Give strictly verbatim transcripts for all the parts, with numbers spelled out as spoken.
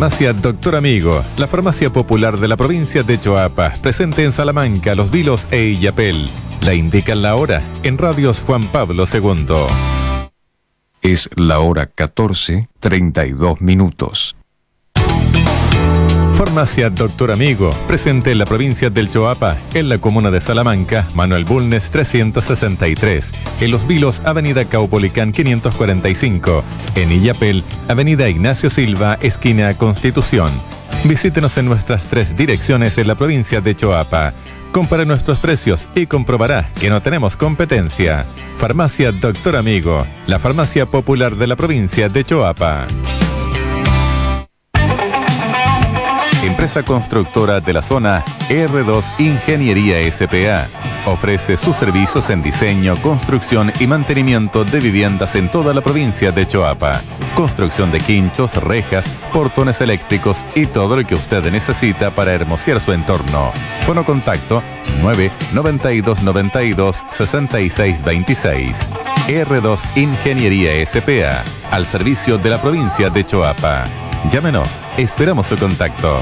Farmacia Doctor Amigo, la farmacia popular de la provincia de Choapa, presente en Salamanca, Los Vilos e Illapel. La indican la hora en Radios Juan Pablo segundo. Es la hora catorce, treinta y dos minutos. Farmacia Doctor Amigo, presente en la provincia del Choapa, en la comuna de Salamanca, Manuel Bulnes trescientos sesenta y tres, en Los Vilos, Avenida Caupolicán quinientos cuarenta y cinco, en Illapel, Avenida Ignacio Silva, esquina Constitución. Visítenos en nuestras tres direcciones en la provincia de Choapa. Compare nuestros precios y comprobará que no tenemos competencia. Farmacia Doctor Amigo, la farmacia popular de la provincia de Choapa. Empresa constructora de la zona R dos Ingeniería S P A. Ofrece sus servicios en diseño, construcción y mantenimiento de viviendas en toda la provincia de Choapa. Construcción de quinchos, rejas, portones eléctricos y todo lo que usted necesita para hermosear su entorno. Fono contacto nueve noventa y dos noventa y dos sesenta y seis veintiséis. R dos Ingeniería S P A, al servicio de la provincia de Choapa. Llámenos, esperamos su contacto.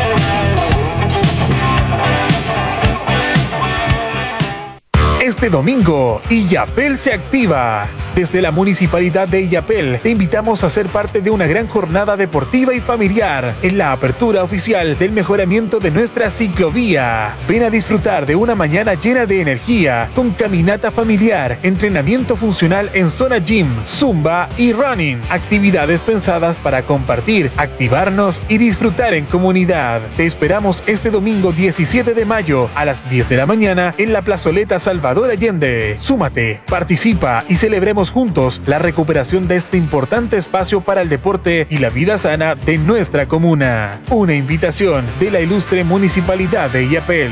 Este domingo, Illapel se activa. Desde la Municipalidad de Illapel te invitamos a ser parte de una gran jornada deportiva y familiar en la apertura oficial del mejoramiento de nuestra ciclovía. Ven a disfrutar de una mañana llena de energía con caminata familiar, entrenamiento funcional en zona gym, zumba y running. Actividades pensadas para compartir, activarnos y disfrutar en comunidad. Te esperamos este domingo diecisiete de mayo a las diez de la mañana en la plazoleta Salvador Allende. Súmate, participa y celebremos juntos la recuperación de este importante espacio para el deporte y la vida sana de nuestra comuna. Una invitación de la ilustre Municipalidad de Illapel.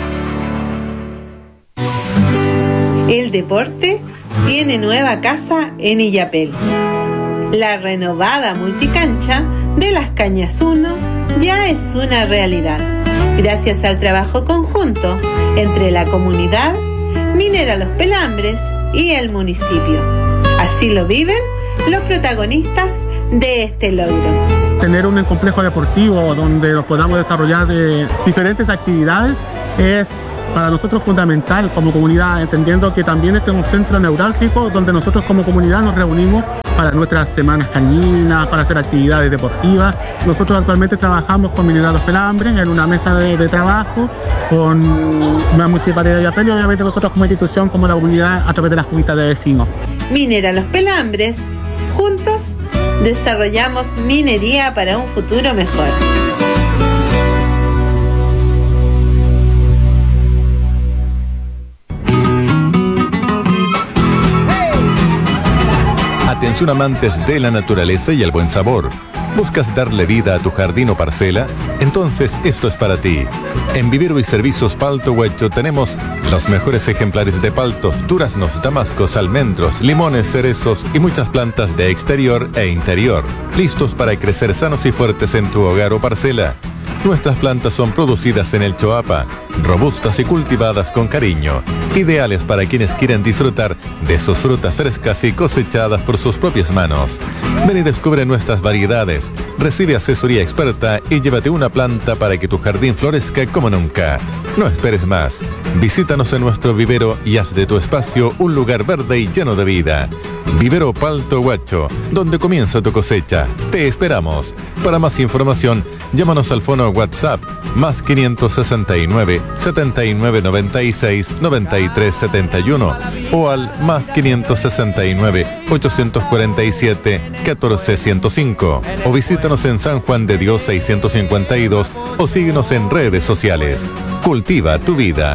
El deporte tiene nueva casa en Illapel. La renovada multicancha de Las Cañas uno ya es una realidad, gracias al trabajo conjunto entre la comunidad, Minera Los Pelambres y el municipio. Así lo viven los protagonistas de este logro. Tener un complejo deportivo donde nos podamos desarrollar de diferentes actividades es para nosotros fundamental como comunidad, entendiendo que también este es un centro neurálgico donde nosotros como comunidad nos reunimos para nuestras semanas cañinas, para hacer actividades deportivas. Nosotros actualmente trabajamos con Minera Los Pelambres en una mesa de, de trabajo con una municipalidad de Illapel y obviamente nosotros como institución, como la comunidad, a través de las juntas de vecinos. Minera Los Pelambres, juntos desarrollamos minería para un futuro mejor. Atención amantes de la naturaleza y el buen sabor. ¿Buscas darle vida a tu jardín o parcela? Entonces esto es para ti. En Vivero y Servicios Palto Huecho tenemos los mejores ejemplares de paltos, duraznos, damascos, almendros, limones, cerezos y muchas plantas de exterior e interior, listos para crecer sanos y fuertes en tu hogar o parcela. Nuestras plantas son producidas en el Choapa, robustas y cultivadas con cariño, ideales para quienes quieren disfrutar de sus frutas frescas y cosechadas por sus propias manos. Ven y descubre nuestras variedades, recibe asesoría experta y llévate una planta para que tu jardín florezca como nunca. No esperes más. Visítanos en nuestro vivero y haz de tu espacio un lugar verde y lleno de vida. Vivero Palto Huacho, donde comienza tu cosecha. Te esperamos. Para más información, llámanos al fono WhatsApp más quinientos sesenta y nueve, setenta y nueve noventa y seis, noventa y tres setenta y uno o al más quinientos sesenta y nueve, ochocientos cuarenta y siete, catorce ciento cinco o visítanos en San Juan de Dios seiscientos cincuenta y dos o síguenos en redes sociales. Cultiva tu vida.